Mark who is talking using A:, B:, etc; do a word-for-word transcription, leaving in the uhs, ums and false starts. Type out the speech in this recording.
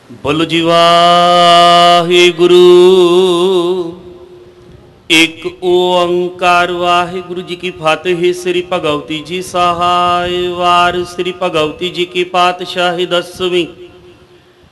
A: ਬੋਲੋ ਜੀ ਵਾਹਿਗੁਰੂ। ਇੱਕ ਓੰਕਾਰ ਵਾਹਿਗੁਰੂ ਜੀ ਕੀ ਫਤਿਹ। ਸ੍ਰੀ ਭਗਵਤੀ ਜੀ ਸਹਾਇ ਵਾਰ। ਸ੍ਰੀ ਭਗਵਤੀ ਜੀ ਕੀ ਪਾਤਸ਼ਾਹੀ ਦਸਵੀਂ।